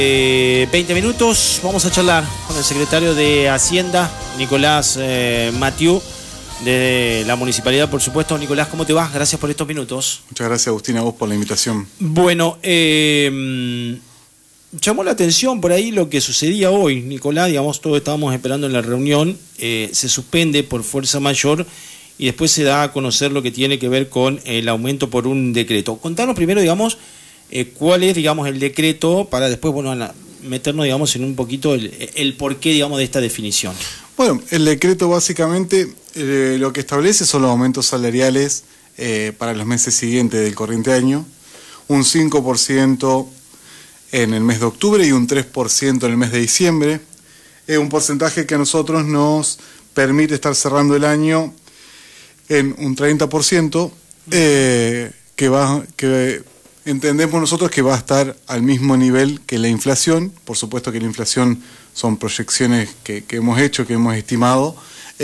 20 minutos, vamos a charlar con el secretario de Hacienda, Nicolás Mathieu, de la municipalidad, por supuesto. Nicolás, ¿cómo te va? Gracias por estos minutos. Muchas gracias, Agustín, a vos por la invitación. Bueno, llamó la atención por ahí lo que sucedía hoy, Nicolás. Digamos, todos estábamos esperando en la reunión, se suspende por fuerza mayor y después se da a conocer lo que tiene que ver con el aumento por un decreto. Contanos primero, digamos, cuál es, digamos, el decreto para después, bueno, meternos, digamos, en un poquito el porqué, digamos, de esta definición. Bueno, el decreto básicamente lo que establece son los aumentos salariales para los meses siguientes del corriente año, un 5% en el mes de octubre y un 3% en el mes de diciembre. Es un porcentaje que a nosotros nos permite estar cerrando el año en un 30%, que entendemos nosotros que va a estar al mismo nivel que la inflación. Por supuesto que la inflación son proyecciones que hemos hecho, que hemos estimado,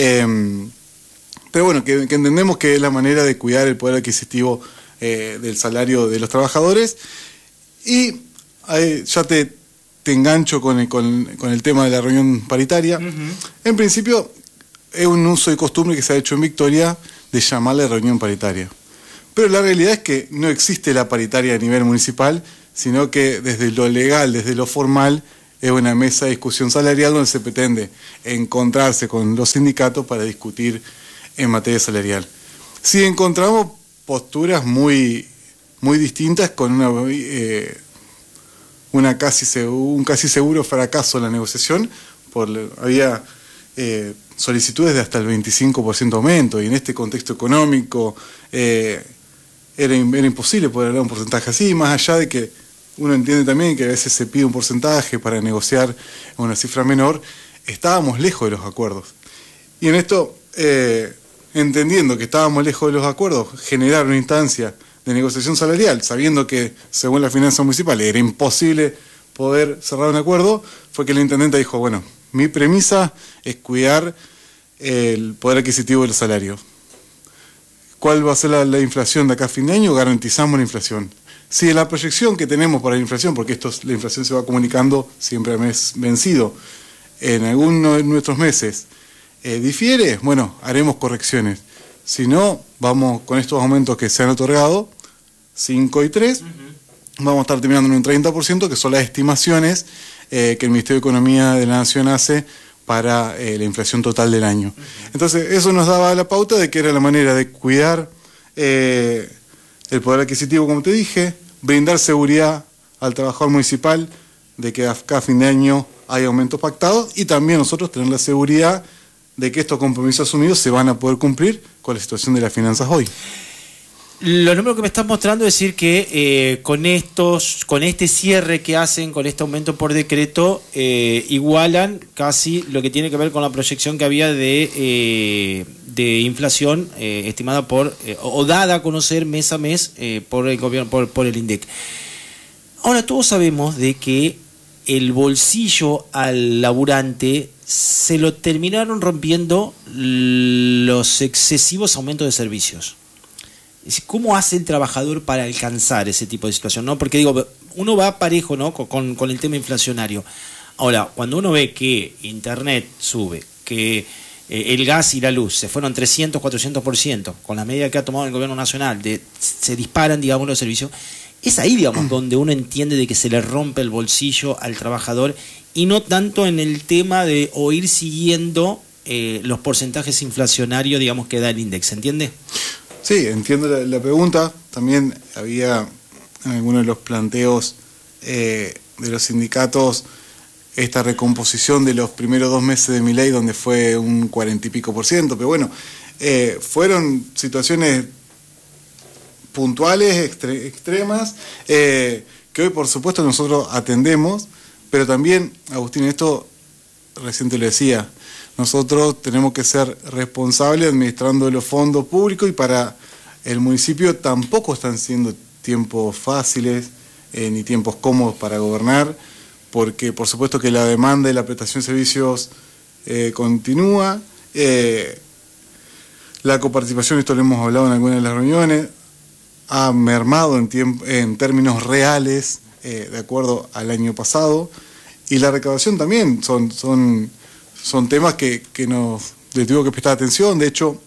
pero bueno, que entendemos que es la manera de cuidar el poder adquisitivo del salario de los trabajadores. Y ya te engancho con el tema de la reunión paritaria. En principio es un uso y costumbre que se ha hecho en Victoria de llamarle reunión paritaria. Pero la realidad es que no existe la paritaria a nivel municipal, sino que desde lo legal, desde lo formal, es una mesa de discusión salarial donde se pretende encontrarse con los sindicatos para discutir en materia salarial. Sí encontramos posturas muy distintas, con un casi seguro fracaso en la negociación. Había solicitudes de hasta el 25% aumento, y en este contexto económico era imposible poder hablar un porcentaje así, más allá de que uno entiende también que a veces se pide un porcentaje para negociar una cifra menor. Estábamos lejos de los acuerdos. Y en esto, entendiendo que estábamos lejos de los acuerdos, generar una instancia de negociación salarial, sabiendo que, según la finanza municipal, era imposible poder cerrar un acuerdo, fue que el intendente dijo, bueno, mi premisa es cuidar el poder adquisitivo del salario. ¿Cuál va a ser la inflación de acá a fin de año? Garantizamos la inflación. Si la proyección que tenemos para la inflación, porque la inflación se va comunicando siempre a mes vencido, en alguno de nuestros meses difiere, bueno, haremos correcciones. Si no, vamos con estos aumentos que se han otorgado, 5 y 3, vamos a estar terminando en un 30%, que son las estimaciones que el Ministerio de Economía de la Nación hace para la inflación total del año. Entonces, eso nos daba la pauta de que era la manera de cuidar el poder adquisitivo, como te dije, brindar seguridad al trabajador municipal de que acá a fin de año hay aumentos pactados, y también nosotros tener la seguridad de que estos compromisos asumidos se van a poder cumplir con la situación de las finanzas hoy. Los números que me estás mostrando es decir que con este cierre que hacen, con este aumento por decreto, igualan casi lo que tiene que ver con la proyección que había de inflación estimada o dada a conocer mes a mes por el gobierno, por el INDEC. Ahora todos sabemos de que el bolsillo al laburante se lo terminaron rompiendo los excesivos aumentos de servicios. ¿Cómo hace el trabajador para alcanzar ese tipo de situación? ¿No? Porque digo, uno va parejo, ¿no?, con el tema inflacionario. Ahora, cuando uno ve que Internet sube, que el gas y la luz se fueron 300, 400%, con la medida que ha tomado el gobierno nacional, se disparan, digamos, los servicios, es ahí, digamos, donde uno entiende de que se le rompe el bolsillo al trabajador, y no tanto en el tema de o ir siguiendo los porcentajes inflacionarios, digamos, que da el INDEC, ¿se entiende? Sí, entiendo la pregunta. También había en algunos de los planteos de los sindicatos esta recomposición de los primeros 2 meses de Milei, donde fue un 40 y pico %, pero bueno, fueron situaciones puntuales, extremas, que hoy por supuesto nosotros atendemos, pero también, Agustín, esto recién te lo decía, nosotros tenemos que ser responsables administrando los fondos públicos, y para el municipio tampoco están siendo tiempos fáciles ni tiempos cómodos para gobernar, porque por supuesto que la demanda y la prestación de servicios continúa. La coparticipación, esto lo hemos hablado en algunas de las reuniones, ha mermado en términos reales de acuerdo al año pasado, y la recaudación también son temas que le tengo que prestar atención. De hecho,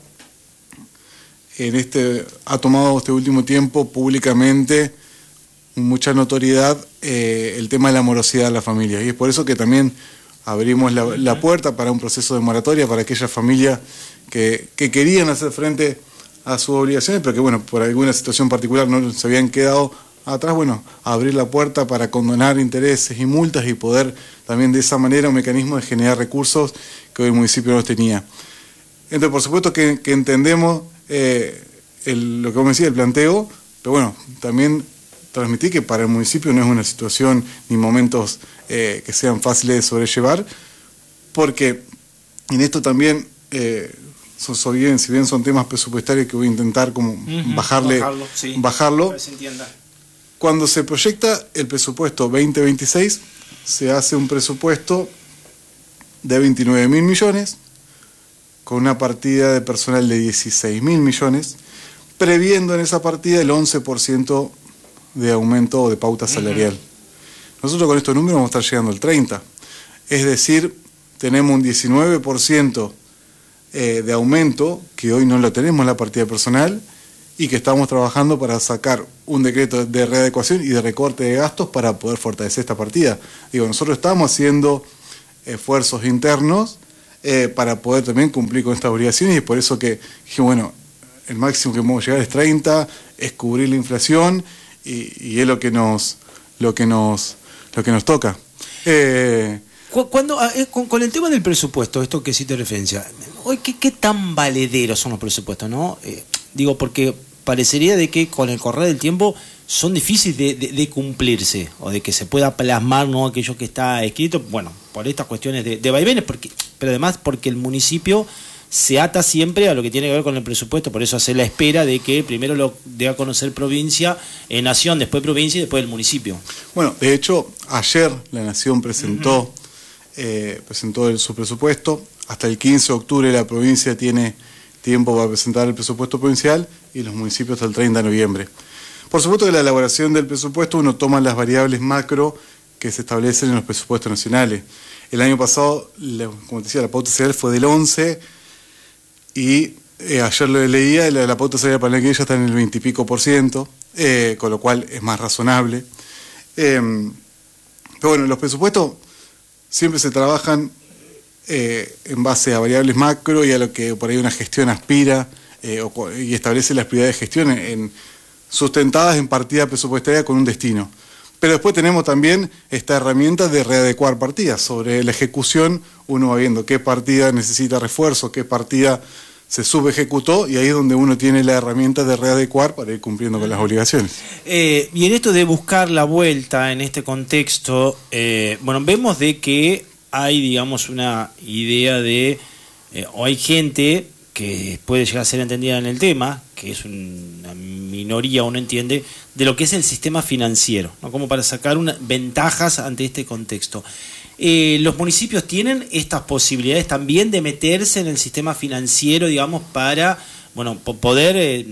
ha tomado este último tiempo públicamente mucha notoriedad el tema de la morosidad de la familia, y es por eso que también abrimos la puerta para un proceso de moratoria para aquellas familias que querían hacer frente a sus obligaciones, pero que bueno, por alguna situación particular no se habían quedado atrás. Bueno, abrir la puerta para condonar intereses y multas y poder también de esa manera un mecanismo de generar recursos que hoy el municipio no tenía. Entonces, por supuesto que entendemos lo que vos me decís, el planteo, pero bueno, también transmitir que para el municipio no es una situación ni momentos que sean fáciles de sobrellevar, porque en esto también, si bien son temas presupuestarios que voy a intentar como bajarlo, cuando se proyecta el presupuesto 2026, se hace un presupuesto de 29.000 millones, con una partida de personal de 16.000 millones, previendo en esa partida el 11% de aumento de pauta salarial. Nosotros con estos números vamos a estar llegando al 30%. Es decir, tenemos un 19% de aumento, que hoy no lo tenemos en la partida personal, y que estamos trabajando para sacar un decreto de readecuación y de recorte de gastos para poder fortalecer esta partida. Digo, nosotros estamos haciendo esfuerzos internos para poder también cumplir con estas obligaciones, y es por eso que dije, bueno, el máximo que podemos llegar es 30, es cubrir la inflación, y es lo que nos toca. Con el tema del presupuesto, esto que sí te referencia, hoy ¿qué tan valederos son los presupuestos, no? Digo, porque parecería de que con el correr del tiempo son difíciles de cumplirse, o de que se pueda plasmar, ¿no?, aquello que está escrito, bueno, por estas cuestiones de vaivenes, pero además porque el municipio se ata siempre a lo que tiene que ver con el presupuesto, por eso hace la espera de que primero lo dé a conocer provincia, nación, después provincia y después el municipio. Bueno, de hecho, ayer la Nación presentó su presupuesto. Hasta el 15 de octubre la provincia tiene tiempo para presentar el presupuesto provincial y los municipios hasta el 30 de noviembre. Por supuesto que la elaboración del presupuesto uno toma las variables macro que se establecen en los presupuestos nacionales. El año pasado, como te decía, la pauta salarial fue del 11%, y ayer lo leía, la pauta salarial para el año que ya está en el 20 y pico %, con lo cual es más razonable. Pero bueno, los presupuestos siempre se trabajan en base a variables macro y a lo que por ahí una gestión aspira y establece las prioridades de gestión sustentadas en partida presupuestaria con un destino. Pero después tenemos también esta herramienta de readecuar partidas. Sobre la ejecución uno va viendo qué partida necesita refuerzo, qué partida se subejecutó, y ahí es donde uno tiene la herramienta de readecuar para ir cumpliendo con las obligaciones. Y en esto de buscar la vuelta en este contexto, bueno, vemos de que hay, digamos, una idea o hay gente que puede llegar a ser entendida en el tema, que es una minoría, uno entiende, de lo que es el sistema financiero, ¿no?, como para sacar ventajas ante este contexto. Los municipios tienen estas posibilidades también de meterse en el sistema financiero, digamos, para, bueno, poder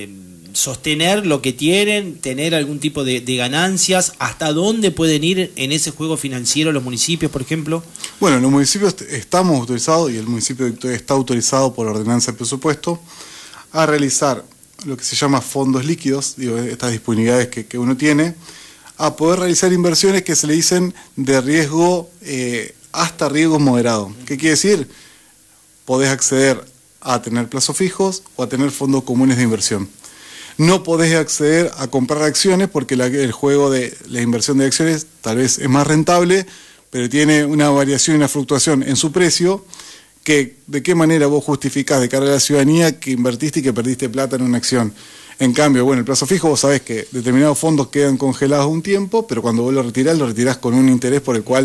sostener lo que tienen, tener algún tipo de ganancias. ¿Hasta dónde pueden ir en ese juego financiero los municipios, por ejemplo? Bueno, los municipios estamos autorizados, y el municipio de Victoria está autorizado por ordenanza de presupuesto, a realizar lo que se llama fondos líquidos, digo, estas disponibilidades que uno tiene, a poder realizar inversiones que se le dicen de riesgo hasta riesgo moderado. ¿Qué quiere decir? Podés acceder a tener plazos fijos o a tener fondos comunes de inversión. No podés acceder a comprar acciones porque el juego de la inversión de acciones tal vez es más rentable, pero tiene una variación y una fluctuación en su precio, que de qué manera vos justificás de cara a la ciudadanía que invertiste y que perdiste plata en una acción. En cambio, bueno, el plazo fijo, vos sabés que determinados fondos quedan congelados un tiempo, pero cuando vos lo retirás con un interés por el cual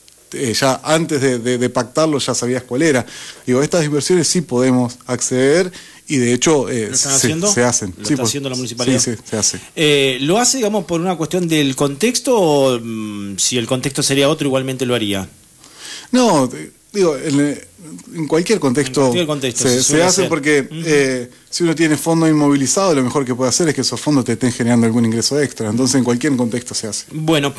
ya antes de pactarlo ya sabías cuál era. Digo, estas inversiones sí podemos acceder, y de hecho ¿Lo están haciendo? Se hacen. ¿Lo está haciendo la municipalidad? Sí, se hace. ¿Lo hace, digamos, por una cuestión del contexto, o si el contexto sería otro igualmente lo haría? No, digo, en cualquier contexto, se hace porque si uno tiene fondos inmovilizados, lo mejor que puede hacer es que esos fondos te estén generando algún ingreso extra. Entonces, en cualquier contexto se hace. Bueno,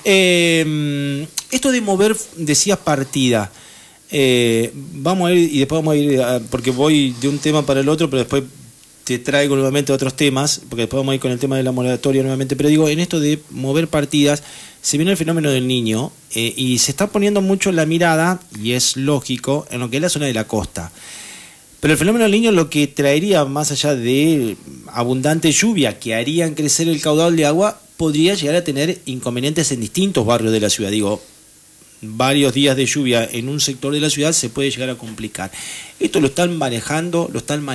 esto de mover, decías partida. Vamos a ir, y después vamos a ir, porque voy de un tema para el otro, pero después te traigo nuevamente otros temas, porque después vamos a ir con el tema de la moratoria nuevamente. Pero digo, en esto de mover partidas, se viene el fenómeno del niño y se está poniendo mucho la mirada, y es lógico, en lo que es la zona de la costa. Pero el fenómeno del niño lo que traería, más allá de abundante lluvia que harían crecer el caudal de agua, podría llegar a tener inconvenientes en distintos barrios de la ciudad. Digo, varios días de lluvia en un sector de la ciudad se puede llegar a complicar. Esto lo están manejando,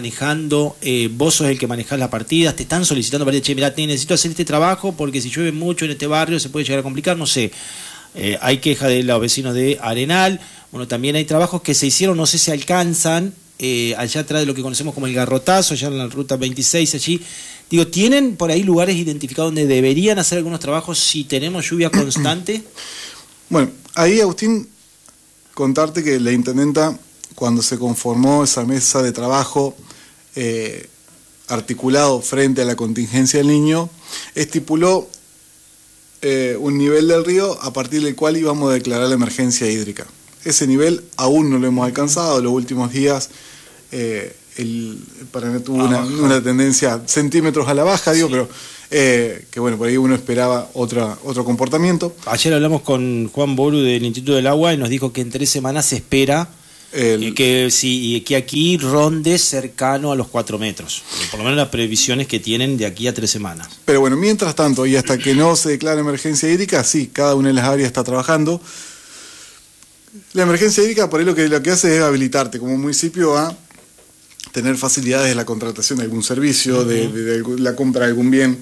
vos sos el que manejás las partidas, te están solicitando para decir, che, mirá, necesito hacer este trabajo porque si llueve mucho en este barrio se puede llegar a complicar, no sé. Hay queja de los vecinos de Arenal, bueno, también hay trabajos que se hicieron, no sé si alcanzan, allá atrás de lo que conocemos como el Garrotazo, allá en la ruta 26, allí. Digo, ¿tienen por ahí lugares identificados donde deberían hacer algunos trabajos si tenemos lluvia constante? Bueno, ahí, Agustín, contarte que la intendenta, cuando se conformó esa mesa de trabajo articulado frente a la contingencia del niño, estipuló un nivel del río a partir del cual íbamos a declarar la emergencia hídrica. Ese nivel aún no lo hemos alcanzado. Los últimos días el Paraná tuvo una tendencia centímetros a la baja, digo, pero que bueno, por ahí uno esperaba otro comportamiento. Ayer hablamos con Juan Boru del Instituto del Agua y nos dijo que en 3 semanas se espera que aquí ronde cercano a los 4 metros. Por lo menos las previsiones que tienen de aquí a 3 semanas. Pero bueno, mientras tanto, y hasta que no se declare emergencia hídrica, sí, cada una de las áreas está trabajando. La emergencia hídrica, por ahí lo que hace es habilitarte como municipio a tener facilidades de la contratación de algún servicio, de la compra de algún bien.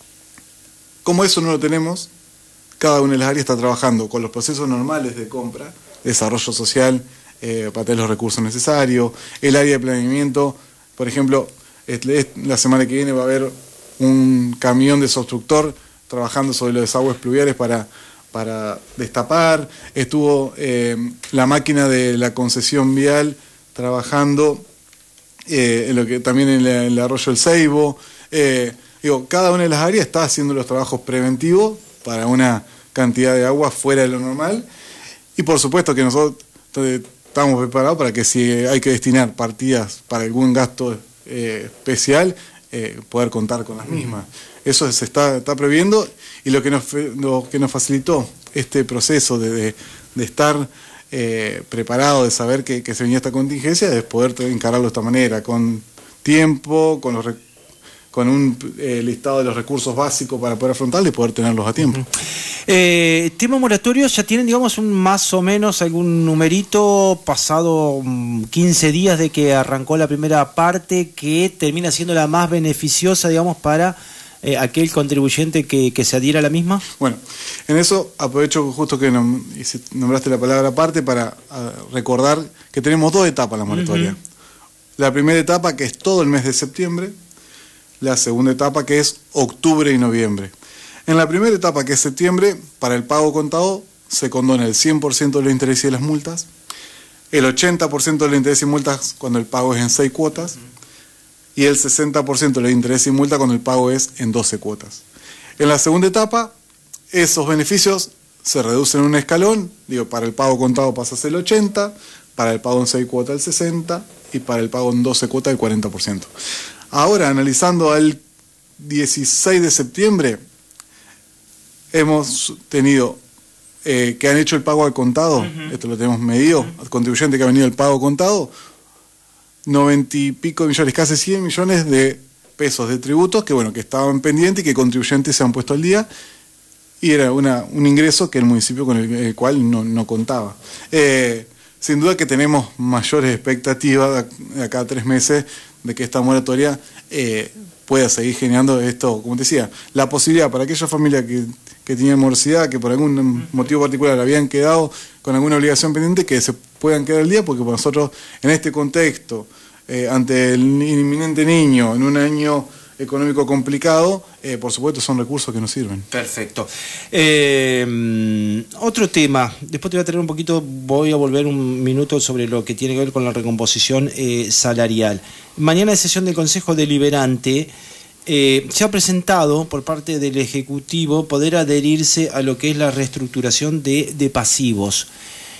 Como eso no lo tenemos, cada una de las áreas está trabajando con los procesos normales de compra, desarrollo social, para tener los recursos necesarios, el área de planeamiento. Por ejemplo, la semana que viene va a haber un camión de obstructor trabajando sobre los desagües pluviales para destapar. Estuvo la máquina de la concesión vial trabajando también en el arroyo El Ceibo. Cada una de las áreas está haciendo los trabajos preventivos para una cantidad de agua fuera de lo normal, y por supuesto que nosotros estamos preparados para que si hay que destinar partidas para algún gasto especial, poder contar con las mismas. Eso se está previendo, y lo que nos facilitó este proceso de estar preparado, de saber que se venía esta contingencia, es poder encararlo de esta manera, con tiempo, con un listado de los recursos básicos para poder afrontarlo y poder tenerlos a tiempo. Tema moratorio, ¿ya tienen, digamos, más o menos algún numerito pasado 15 días de que arrancó la primera parte que termina siendo la más beneficiosa, digamos, para aquel contribuyente que se adhiera a la misma? Bueno, en eso aprovecho justo que nombraste la palabra parte para recordar que tenemos 2 etapas en la moratoria. La primera etapa, que es todo el mes de septiembre. La segunda etapa, que es octubre y noviembre. En la primera etapa, que es septiembre, para el pago contado se condona el 100% de los intereses y las multas, el 80% de los intereses y multas cuando el pago es en 6 cuotas, y el 60% de los intereses y multas cuando el pago es en 12 cuotas. En la segunda etapa, esos beneficios se reducen en un escalón. Para el pago contado pasa a ser el 80%, para el pago en 6 cuotas el 60%, y para el pago en 12 cuotas el 40%. Ahora, analizando al 16 de septiembre, hemos tenido que han hecho el pago al contado, esto lo tenemos medido, al contribuyente que ha venido el pago contado, 90 y pico millones, casi 100 millones de pesos de tributos que estaban pendientes y que contribuyentes se han puesto al día, y era un ingreso que el municipio con el cual no contaba. Sin duda que tenemos mayores expectativas de acá a 3 meses de que esta moratoria pueda seguir generando esto, como te decía, la posibilidad para aquellas familias que tenían morosidad, que por algún motivo particular habían quedado con alguna obligación pendiente, que se puedan quedar al día, porque nosotros en este contexto, ante el inminente niño, en un año económico complicado, por supuesto son recursos que nos sirven. Perfecto. Otro tema, después te voy a traer voy a volver un minuto sobre lo que tiene que ver con la recomposición salarial. Mañana de sesión del Consejo Deliberante se ha presentado por parte del Ejecutivo poder adherirse a lo que es la reestructuración de pasivos.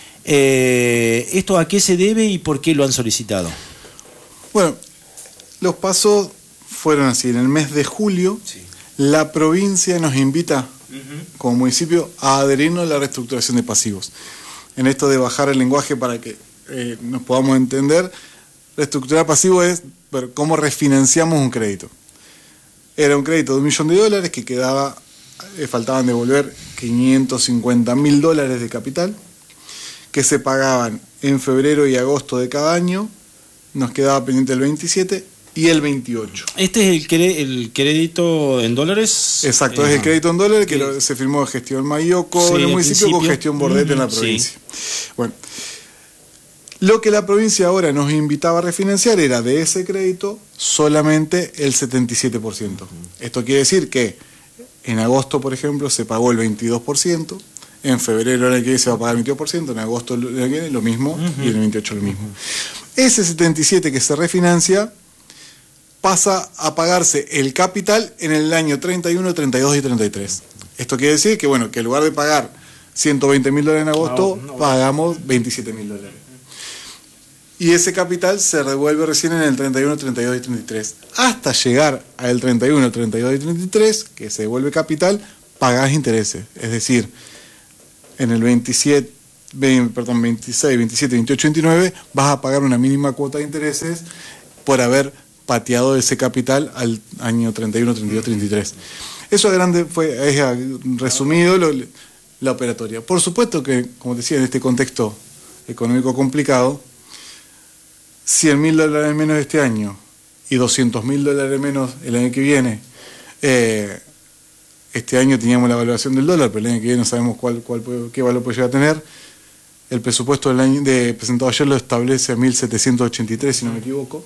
¿Esto a qué se debe y por qué lo han solicitado? Bueno, los pasos fueron así. En el mes de julio, sí, la provincia nos invita, como municipio, a adherirnos a la reestructuración de pasivos. En esto de bajar el lenguaje para que nos podamos entender, reestructurar pasivos es ver cómo refinanciamos un crédito. Era un crédito de $1 millón que quedaba, faltaban devolver $550.000 de capital, que se pagaban en febrero y agosto de cada año. Nos quedaba pendiente el 27 y el 28. ¿Este es el crédito en dólares? Exacto, es el crédito en dólares que se firmó de gestión Mayoco en el municipio con gestión Bordet en la provincia. Sí. Bueno, lo que la provincia ahora nos invitaba a refinanciar era de ese crédito solamente el 77%. Esto quiere decir que en agosto, por ejemplo, se pagó el 22%, en febrero el que se va a pagar el 22%, en agosto lo mismo y en el 28 lo mismo. Ese 77% que se refinancia pasa a pagarse el capital en el año 31, 32 y 33. Esto quiere decir que, bueno, que en lugar de pagar $120.000 en agosto, pagamos $27.000. Y ese capital se revuelve recién en el 31, 32 y 33. Hasta llegar al 31, 32 y 33, que se devuelve capital, pagás intereses. Es decir, en el 26, 27, 28, 29, vas a pagar una mínima cuota de intereses por haber pateado ese capital al año 31, 32, 33. Eso es resumido la operatoria. Por supuesto que, como decía, en este contexto económico complicado, $100.000 menos este año y $200.000 menos el año que viene. Este año teníamos la evaluación del dólar, pero el año que viene no sabemos qué valor puede llegar a tener. El presupuesto del año presentado ayer lo establece a 1.783, si no me equivoco.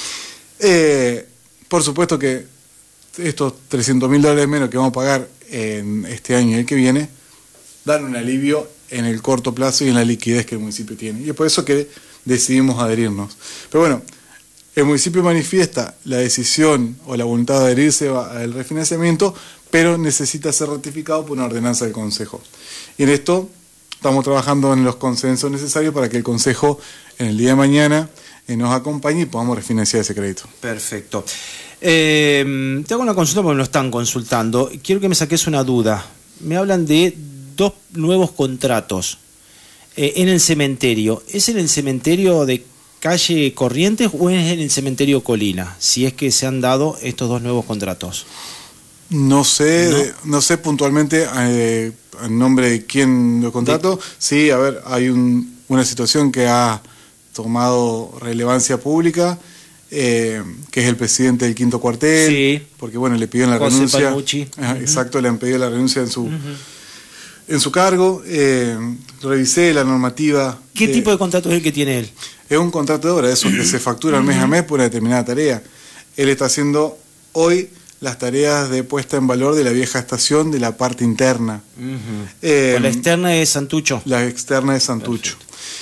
Por supuesto que estos $300.000 menos que vamos a pagar en este año y el que viene dan un alivio en el corto plazo y en la liquidez que el municipio tiene. Y es por eso que decidimos adherirnos. Pero bueno, el municipio manifiesta la decisión o la voluntad de adherirse al refinanciamiento, pero necesita ser ratificado por una ordenanza del Consejo. Y en esto estamos trabajando en los consensos necesarios para que el Consejo en el día de mañana nos acompañe y podamos refinanciar ese crédito. Perfecto. Te hago una consulta porque me lo están consultando. Quiero que me saques una duda. Me hablan de 2 nuevos contratos en el cementerio. ¿Es en el cementerio de calle Corrientes o es en el cementerio Colina? Si es que se han dado estos 2 nuevos contratos. No sé puntualmente en nombre de quién lo contrató. Sí, a ver, hay una situación que ha tomado relevancia pública, que es el presidente del quinto cuartel, sí, porque bueno, le pidieron la renuncia. Exacto, le han pedido la renuncia en su cargo. Revisé la normativa. ¿Qué tipo de contrato es el que tiene él? Es un contrato de obra, eso que se factura mes a mes por una determinada tarea. Él está haciendo hoy las tareas de puesta en valor de la vieja estación de la parte interna. La externa de Santucho. La externa de Santucho.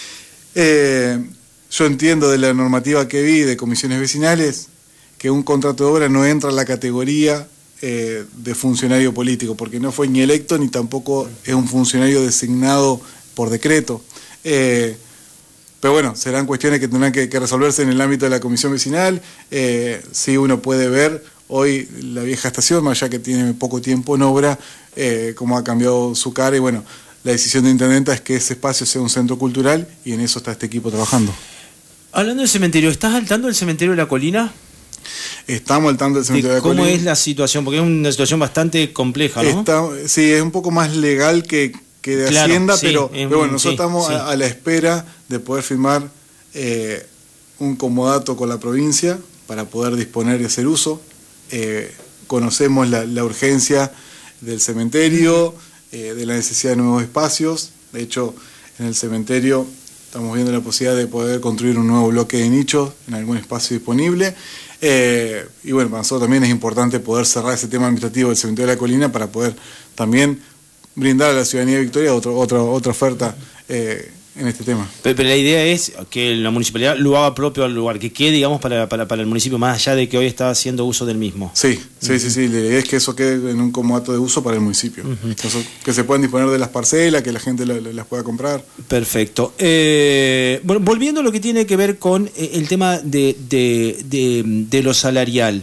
Yo entiendo de la normativa que vi de comisiones vecinales que un contrato de obra no entra en la categoría de funcionario político, porque no fue ni electo ni tampoco es un funcionario designado por decreto. Pero bueno, serán cuestiones que tendrán que resolverse en el ámbito de la comisión vecinal. Sí, uno puede ver hoy la vieja estación, más allá que tiene poco tiempo en obra, cómo ha cambiado su cara, y bueno, la decisión de intendenta es que ese espacio sea un centro cultural y en eso está este equipo trabajando. Hablando del cementerio, ¿estás al tanto del cementerio de la Colina? Estamos al tanto del cementerio de la Colina. ¿Cómo es la situación? Porque es una situación bastante compleja, ¿no? Sí, es un poco más legal que de claro, Hacienda, sí, pero bueno, nosotros estamos a la espera de poder firmar un comodato con la provincia para poder disponer y hacer uso. Conocemos la urgencia del cementerio, de la necesidad de nuevos espacios. De hecho, en el cementerio estamos viendo la posibilidad de poder construir un nuevo bloque de nichos en algún espacio disponible. Y bueno, para nosotros también es importante poder cerrar ese tema administrativo del cementerio de la Colina para poder también brindar a la ciudadanía de Victoria otra oferta en este tema. Pero la idea es que la municipalidad lo haga propio al lugar, que quede, digamos, para el municipio, más allá de que hoy está haciendo uso del mismo. Sí. La idea es que eso quede en un comodato de uso para el municipio. Que se puedan disponer de las parcelas, que la gente las pueda comprar. Perfecto. Bueno, volviendo a lo que tiene que ver con el tema de lo salarial.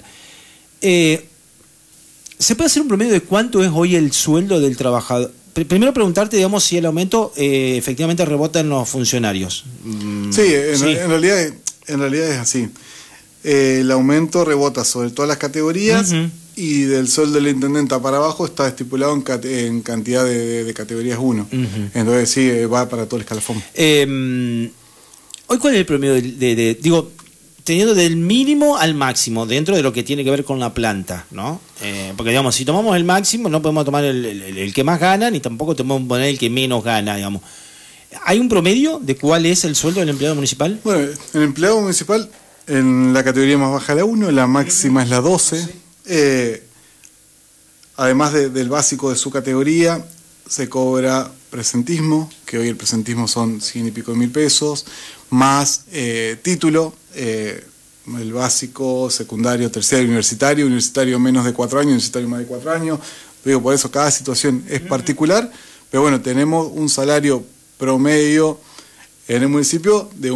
¿Se puede hacer un promedio de cuánto es hoy el sueldo del trabajador? Primero preguntarte, digamos, si el aumento efectivamente rebota en los funcionarios. Sí, en realidad es así. El aumento rebota sobre todas las categorías y del sueldo del intendente para abajo está estipulado en cantidad de categorías 1. Entonces sí, va para todo el escalafón. Hoy, ¿cuál es el promedio digo, teniendo del mínimo al máximo, dentro de lo que tiene que ver con la planta, ¿no? Porque, digamos, si tomamos el máximo, no podemos tomar el que más gana, ni tampoco podemos poner el que menos gana, digamos. ¿Hay un promedio de cuál es el sueldo del empleado municipal? Bueno, el empleado municipal, en la categoría más baja es la 1, la máxima es la 12. Además del básico de su categoría, se cobra presentismo, que hoy el presentismo son 100 y pico de mil pesos, más título, el básico, secundario, terciario, universitario menos de 4 años, universitario más de 4 años. Digo, por eso cada situación es particular, pero bueno, tenemos un salario promedio en el municipio de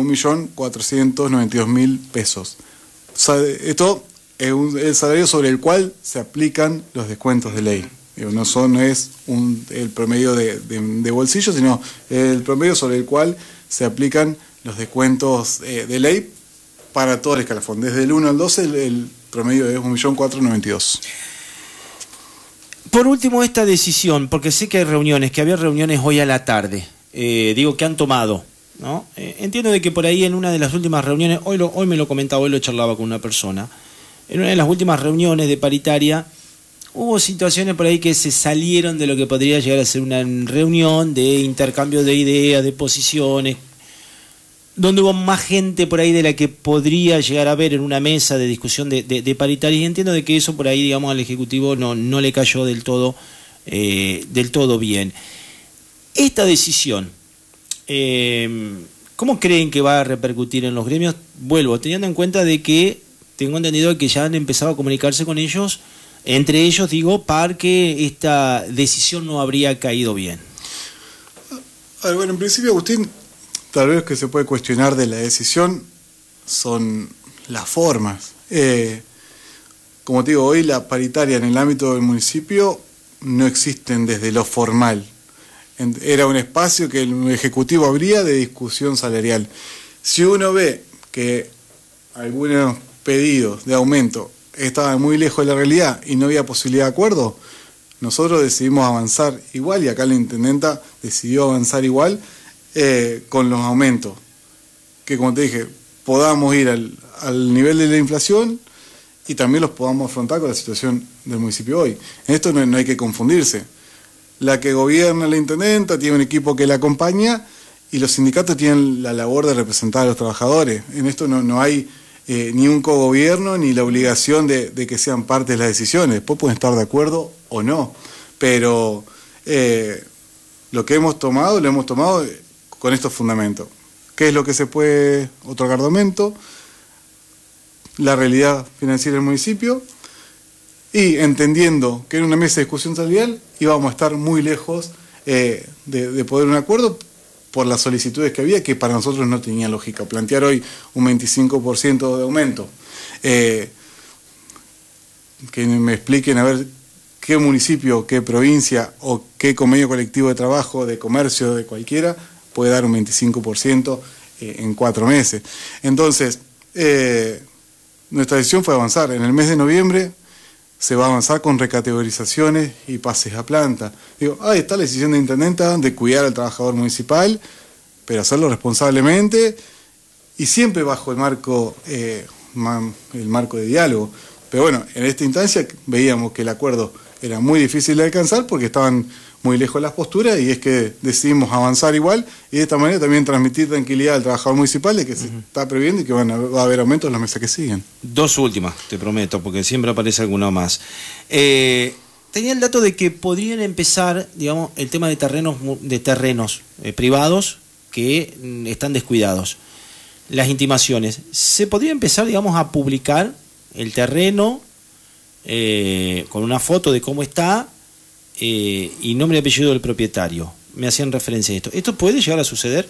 1.492.000 pesos. O sea, esto es el salario sobre el cual se aplican los descuentos de ley. Digo, no es el promedio de bolsillo, sino el promedio sobre el cual se aplican los descuentos de ley para todo el escalafón. Desde el 1 al 12 el promedio es 1.492.000. Por último, esta decisión, porque sé que había reuniones hoy a la tarde, que han tomado, ¿no? Entiendo de que por ahí en una de las últimas reuniones, hoy me lo comentaba, hoy lo charlaba con una persona, en una de las últimas reuniones de paritaria, hubo situaciones por ahí que se salieron de lo que podría llegar a ser una reunión de intercambio de ideas, de posiciones, donde hubo más gente por ahí de la que podría llegar a haber en una mesa de discusión de paritaria, y entiendo de que eso por ahí, digamos, al Ejecutivo no le cayó del todo bien. Esta decisión, ¿cómo creen que va a repercutir en los gremios? Vuelvo, teniendo en cuenta de que tengo entendido que ya han empezado a comunicarse con ellos, entre ellos, para que esta decisión no habría caído bien. Bueno, en principio, Agustín, tal vez que se puede cuestionar de la decisión son las formas. Como te digo, hoy la paritaria en el ámbito del municipio no existen desde lo formal. Era un espacio que el Ejecutivo abría de discusión salarial. Si uno ve que algunos pedidos de aumento estaban muy lejos de la realidad y no había posibilidad de acuerdo, nosotros decidimos avanzar igual, y acá la intendenta decidió avanzar igual, con los aumentos, que como te dije, podamos ir al nivel de la inflación y también los podamos afrontar con la situación del municipio hoy. En esto no hay que confundirse. La que gobierna la intendenta tiene un equipo que la acompaña y los sindicatos tienen la labor de representar a los trabajadores. En esto no hay ni un cogobierno ni la obligación de que sean parte de las decisiones. Después pueden estar de acuerdo o no, pero lo que hemos tomado, lo hemos tomado con estos fundamentos. ¿Qué es lo que se puede otorgar de aumento? La realidad financiera del municipio, y entendiendo que en una mesa de discusión salarial íbamos a estar muy lejos de poder un acuerdo por las solicitudes que había, que para nosotros no tenía lógica. Plantear hoy un 25% de aumento. Que me expliquen a ver qué municipio, qué provincia o qué convenio colectivo de trabajo, de comercio, de cualquiera, puede dar un 25% en 4 meses. Entonces, nuestra decisión fue avanzar. En el mes de noviembre se va a avanzar con recategorizaciones y pases a planta. Ahí está la decisión de intendenta de cuidar al trabajador municipal, pero hacerlo responsablemente y siempre bajo el marco de diálogo. Pero bueno, en esta instancia veíamos que el acuerdo era muy difícil de alcanzar porque estaban muy lejos las posturas, y es que decidimos avanzar igual y de esta manera también transmitir tranquilidad al trabajador municipal de que se está previendo y que va a haber aumentos en las mesas que siguen. Dos últimas, te prometo, porque siempre aparece alguna más. Tenía el dato de que podrían empezar, digamos, el tema de terrenos privados que están descuidados. Las intimaciones. ¿Se podría empezar, digamos, a publicar el terreno con una foto de cómo está y nombre y apellido del propietario? Me hacían referencia a esto. ¿Esto puede llegar a suceder?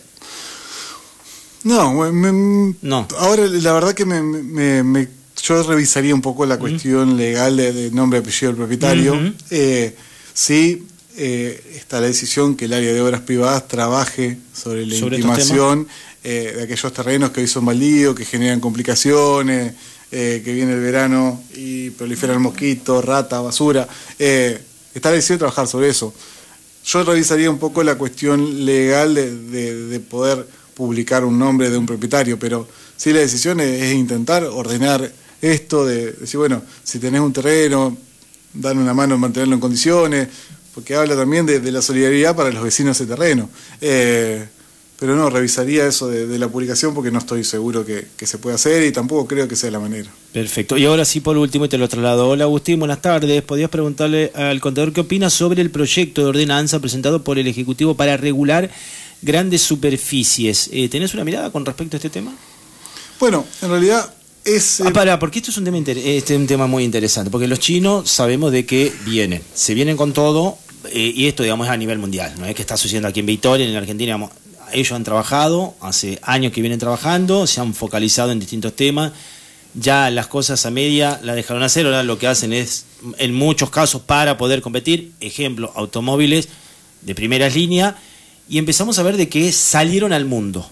No, no. Ahora la verdad que yo revisaría un poco la cuestión legal de nombre y apellido del propietario. Sí, está la decisión que el área de obras privadas trabaje sobre la intimación de aquellos terrenos que hoy son baldíos, que generan complicaciones, que viene el verano y proliferan mosquitos, ratas, basura. Está la decisión de trabajar sobre eso. Yo revisaría un poco la cuestión legal de poder publicar un nombre de un propietario, pero sí la decisión es intentar ordenar esto, de decir, bueno, si tenés un terreno, dar una mano en mantenerlo en condiciones, porque habla también de la solidaridad para los vecinos de ese terreno. Pero no, revisaría eso de la publicación porque no estoy seguro que se pueda hacer y tampoco creo que sea la manera. Perfecto. Y ahora sí, por último, y te lo traslado. Hola Agustín, buenas tardes. ¿Podrías preguntarle al contador qué opina sobre el proyecto de ordenanza presentado por el Ejecutivo para regular grandes superficies? ¿Tenés una mirada con respecto a este tema? Bueno, en realidad es... porque esto es un tema muy interesante, porque los chinos sabemos de que se vienen con todo, y esto, digamos, es a nivel mundial, no es que está sucediendo aquí en Victoria, en Argentina, digamos. Ellos han trabajado, hace años que vienen trabajando, se han focalizado en distintos temas, ya las cosas a media las dejaron hacer, ahora lo que hacen es, en muchos casos, para poder competir, ejemplo, automóviles de primeras líneas, y empezamos a ver de que salieron al mundo.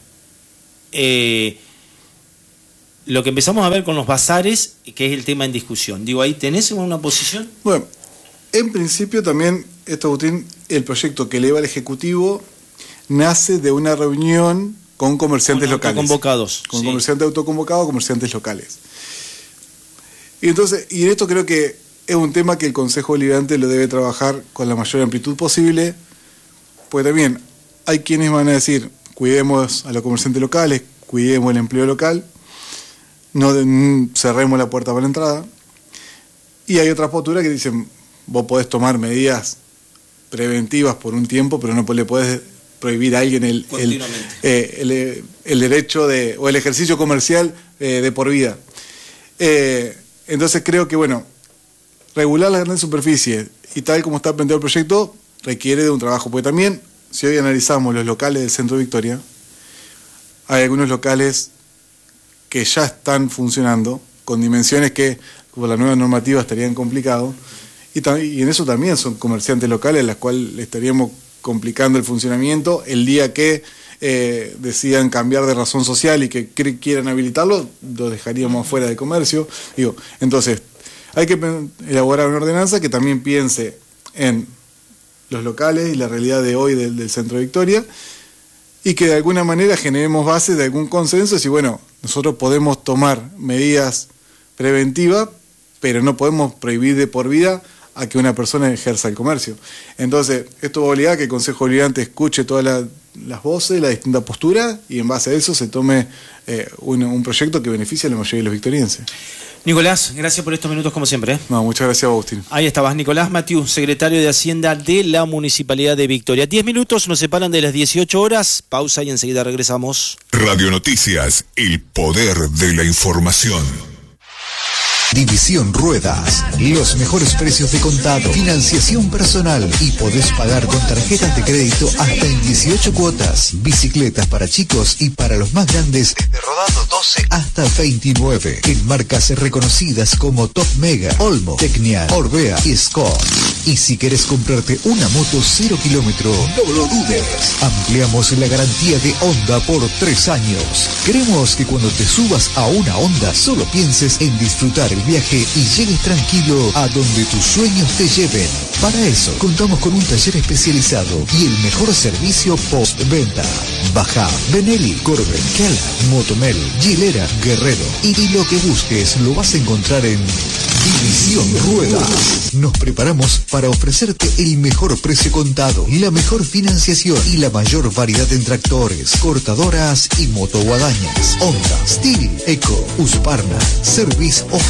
Lo que empezamos a ver con los bazares, que es el tema en discusión. Digo, ¿ahí tenés una posición? Bueno, en principio también, Agustín, el proyecto que eleva el Ejecutivo nace de una reunión con comerciantes locales. Con comerciantes autoconvocados, comerciantes locales. Y entonces, y en esto creo que es un tema que el Consejo Deliberante lo debe trabajar con la mayor amplitud posible, pues también hay quienes van a decir, cuidemos a los comerciantes locales, cuidemos el empleo local, no cerremos la puerta para la entrada. Y hay otras posturas que dicen, vos podés tomar medidas preventivas por un tiempo, pero no le podés prohibir a alguien el derecho o el ejercicio comercial de por vida. Entonces creo que, bueno, regular las grandes superficies y tal como está planteado el proyecto requiere de un trabajo, porque también, si hoy analizamos los locales del centro de Victoria, hay algunos locales que ya están funcionando con dimensiones que por la nueva normativa estarían complicados, y en eso también son comerciantes locales a las cuales le estaríamos complicando el funcionamiento el día que decidan cambiar de razón social y que quieran habilitarlo, lo dejaríamos afuera de comercio. Entonces, hay que elaborar una ordenanza que también piense en los locales y la realidad de hoy del centro de Victoria, y que de alguna manera generemos bases de algún consenso, y bueno, nosotros podemos tomar medidas preventivas, pero no podemos prohibir de por vida a que una persona ejerza el comercio. Entonces, esto va a obligar a que el Consejo Deliberante escuche todas las voces, las distintas posturas, y en base a eso se tome un proyecto que beneficie a la mayoría de los victorienses. Nicolás, gracias por estos minutos como siempre. No, muchas gracias, Agustín. Ahí estabas, Nicolás Mathieu, secretario de Hacienda de la Municipalidad de Victoria. 10 minutos nos separan de las 18 horas. Pausa y enseguida regresamos. Radio Noticias, el poder de la información. División Ruedas, los mejores precios de contado, financiación personal y podés pagar con tarjetas de crédito hasta en 18 cuotas. Bicicletas para chicos y para los más grandes desde rodando 12 hasta 29. En marcas reconocidas como Top Mega, Olmo, Tecnia, Orbea y Scott. Y si querés comprarte una moto 0 kilómetro, no lo dudes. Ampliamos la garantía de Honda por 3 años. Queremos que cuando te subas a una Honda solo pienses en disfrutar el viaje y llegues tranquilo a donde tus sueños te lleven. Para eso, contamos con un taller especializado y el mejor servicio postventa. Baja, Benelli, Corben, Keller, Motomel, Gilera, Guerrero. Y lo que busques lo vas a encontrar en División Ruedas. Nos preparamos para ofrecerte el mejor precio contado, la mejor financiación y la mayor variedad en tractores, cortadoras y motoguadañas. Honda, Steel, Eco, Husqvarna, Service